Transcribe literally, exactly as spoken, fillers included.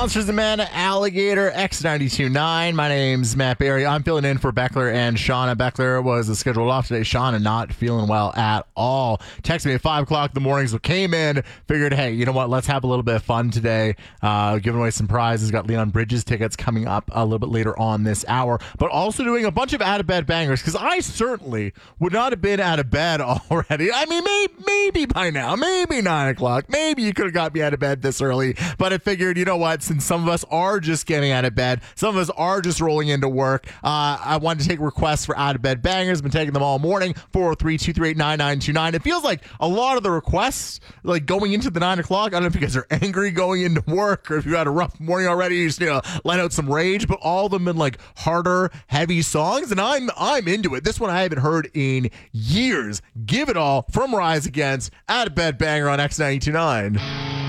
Monsters and Men, Alligator, X ninety-two point nine. My name's Matt Berry. I'm filling in for Beckler and Shauna. Beckler was scheduled off today. Shauna not feeling well at all. Texted me at five o'clock in the morning, so came in, figured, hey, you know what, let's have a little bit of fun today. Uh, giving away some prizes. Got Leon Bridges tickets coming up a little bit later on this hour, but also doing a bunch of out-of-bed bangers, because I certainly would not have been out of bed already. I mean, maybe, maybe by now, maybe nine o'clock. Maybe you could have got me out of bed this early, but I figured, you know what, since some of us are just getting out of bed, some of us are just rolling into work, uh, I wanted to take requests for out-of-bed bangers. Been taking them all morning. four oh three, two three eight, nine nine two nine. It feels like a lot of the requests, like going into the nine o'clock, I don't know if you guys are angry going into work or if you had a rough morning already, you just need to let out some rage, but all of them been like harder, heavy songs, and I'm I'm into it. This one I haven't heard in years. Give It All from Rise Against, Out of Bed Banger on X ninety-two point nine.